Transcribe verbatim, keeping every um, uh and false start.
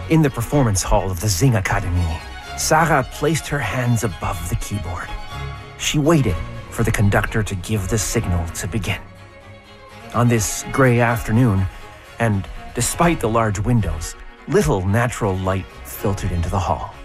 In the performance hall of the Zing Academy, Sarah placed her hands above the keyboard. She waited for the conductor to give the signal to begin. On this gray afternoon, and despite the large windows, little natural light filtered into the hall.